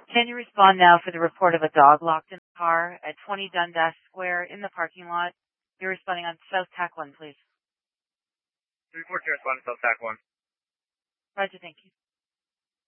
Can you respond now for the report of a dog locked in the car at 20 Dundas Square in the parking lot? You're responding on South Tack 1, please. Report to respond to South Tack 1. Roger, thank you.